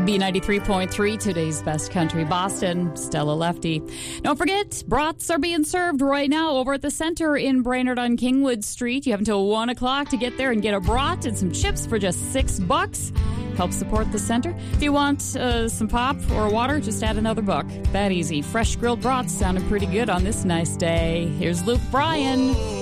B93.3, today's best country, Boston, Stella Lefty. Don't forget, brats are being served right now over at the center in Brainerd on Kingwood Street. You have until 1 o'clock to get there and get a brat and some chips for just $6. Help support the center. If you want some pop or water, just add another buck. That easy. Fresh grilled brats sounding pretty good on this nice day. Here's Luke Bryan.